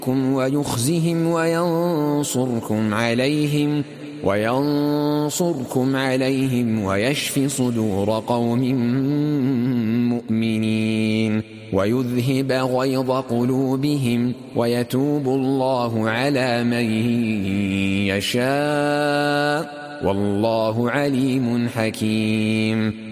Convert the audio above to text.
ويخزهم وينصركم عليهم ويشف صدور قوم مؤمنين ويذهب غيظ قلوبهم ويتوب الله على من يشاء والله عليم حكيم.